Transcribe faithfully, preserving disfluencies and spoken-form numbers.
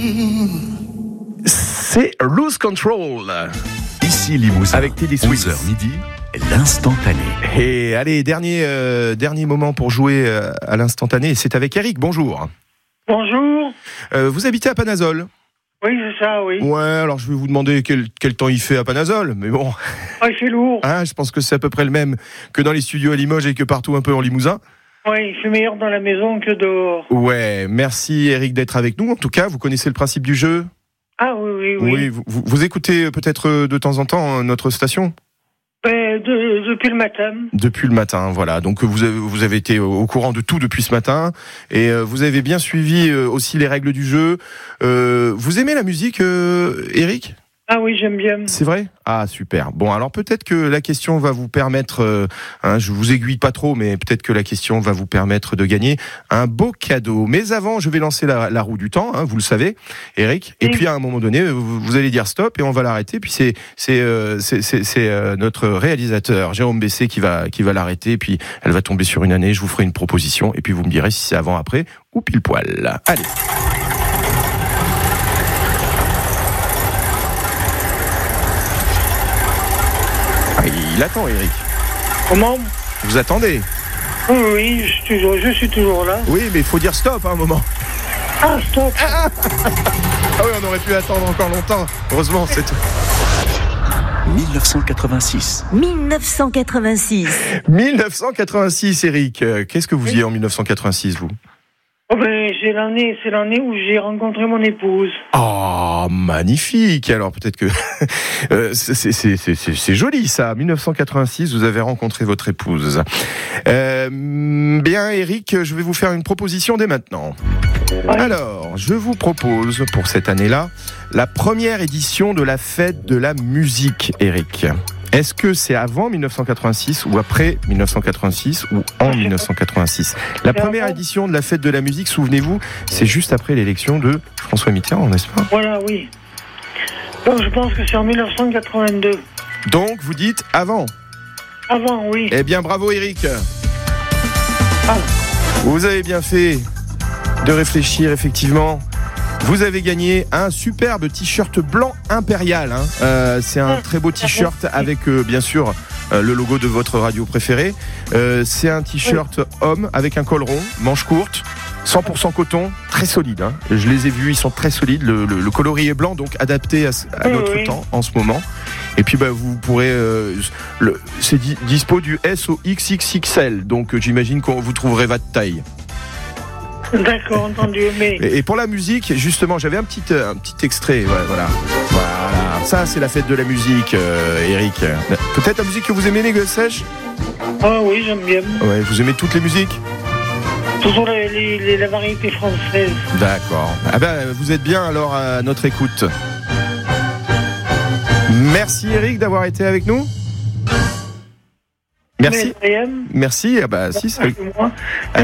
C'est Lose Control. Ici Limousin, avec Teddy Swims. onze heures midi, l'instantané. Et allez, dernier, euh, dernier moment pour jouer euh, à l'instantané, c'est avec Eric. Bonjour. Bonjour. Euh, vous habitez à Panazol? Oui, c'est ça, oui. Ouais, alors je vais vous demander quel, quel temps il fait à Panazol, mais bon. Ah, il fait lourd. Hein, je pense que c'est à peu près le même que dans les studios à Limoges et que partout un peu en Limousin. Oui, il fait meilleur dans la maison que dehors. Ouais, merci Eric d'être avec nous. En tout cas, vous connaissez le principe du jeu? Ah oui, oui, oui. Oui, vous, vous, vous écoutez peut-être de temps en temps notre station? Ben, de, depuis le matin. Depuis le matin, voilà. Donc vous avez, vous avez été au courant de tout depuis ce matin et euh, vous avez bien suivi euh, aussi les règles du jeu. Euh, vous aimez la musique, euh, Eric ? Ah oui, j'aime bien. C'est vrai ? Ah, super. Bon, alors peut-être que la question va vous permettre, euh, hein, je vous aiguille pas trop, mais peut-être que la question va vous permettre de gagner un beau cadeau. Mais avant, je vais lancer la, la roue du temps, hein, vous le savez, Eric. Et oui. Puis à un moment donné, vous, vous allez dire stop et on va l'arrêter. Puis c'est c'est euh, c'est, c'est, c'est euh, notre réalisateur Jérôme Bessé qui va qui va l'arrêter. Puis elle va tomber sur une année. Je vous ferai une proposition et puis vous me direz si c'est avant, après ou pile poil. Allez. Il attend, Eric. Comment ? Vous attendez ? Oui, oui, je suis toujours, je suis toujours là. Oui, mais il faut dire stop à un moment. Ah, stop. Ah, ah oui, on aurait pu attendre encore longtemps. Heureusement, c'est tout. dix-neuf cent quatre-vingt-six. dix-neuf cent quatre-vingt-six. dix-neuf cent quatre-vingt-six, Eric. Qu'est-ce que vous faisiez en dix-neuf cent quatre-vingt-six, vous ? Oh ben, c'est l'année, c'est l'année où j'ai rencontré mon épouse. Oh, magnifique. Alors peut-être que euh, c'est, c'est, c'est, c'est, c'est joli ça. dix-neuf cent quatre-vingt-six, vous avez rencontré votre épouse. Euh, bien, Eric, je vais vous faire une proposition dès maintenant. Ouais. Alors, je vous propose pour cette année-là la première édition de la fête de la musique, Eric. Est-ce que c'est avant dix-neuf cent quatre-vingt-six ou après dix-neuf cent quatre-vingt-six ou en dix-neuf cent quatre-vingt-six ? La première édition de la fête de la musique, souvenez-vous, c'est juste après l'élection de François Mitterrand, n'est-ce pas ? Voilà, oui. Donc je pense que c'est en dix-neuf cent quatre-vingt-deux. Donc vous dites avant ? Avant, oui. Eh bien bravo Eric. Ah. Vous avez bien fait de réfléchir, effectivement. Vous avez gagné un superbe t-shirt blanc impérial. Hein. Euh, c'est un très beau t-shirt avec, euh, bien sûr, euh, le logo de votre radio préférée. Euh, c'est un t-shirt homme avec un col rond, manche courte, cent pour cent coton, très solide. Hein. Je les ai vus, ils sont très solides. Le, le, le coloris est blanc, donc adapté à, à oui, notre oui. temps en ce moment. Et puis, bah, vous pourrez... Euh, le, c'est di- dispo du S au X X X L, donc euh, j'imagine que vous trouverez votre taille. D'accord, entendu. Mais... Et pour la musique, justement, j'avais un petit, un petit extrait. Ouais, voilà. Voilà. Ça, c'est la fête de la musique, euh, Eric. Peut-être la musique que vous aimez, les gueules sèches ? Ah oui, j'aime bien. Ouais, vous aimez toutes les musiques ? Toujours les, les, les, la variété française. D'accord. Ah ben, vous êtes bien alors à notre écoute. Merci, Eric, d'avoir été avec nous. Merci. Mais, Merci. Ah bah, si, ça...